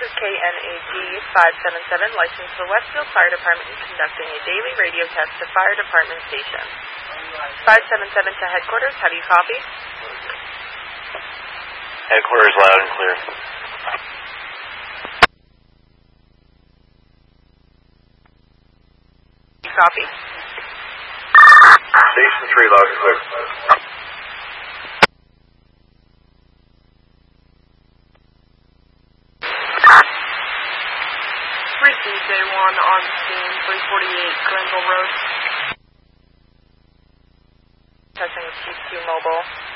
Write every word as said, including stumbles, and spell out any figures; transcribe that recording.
is K N A G five seven seven, licensed for Westfield Fire Department, conducting a daily radio test to Fire Department Station. five seven seven to headquarters, how do you copy? Headquarters loud and clear. You copy? Station three loud and clear. Received day one on scene, three forty-eight Granville Road. Testing with Chief two Mobile.